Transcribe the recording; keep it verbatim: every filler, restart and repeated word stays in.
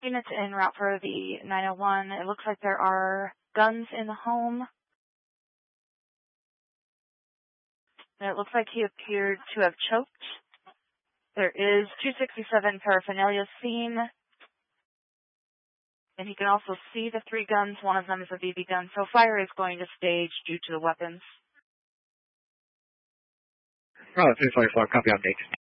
units en route for the nine oh one. It looks like there are guns in the home. And it looks like he appeared to have choked. There is two sixty-seven paraphernalia seen. And he can also see the three guns. One of them is a B B gun. So fire is going to stage due to the weapons. Oh, three forty-four, copy update.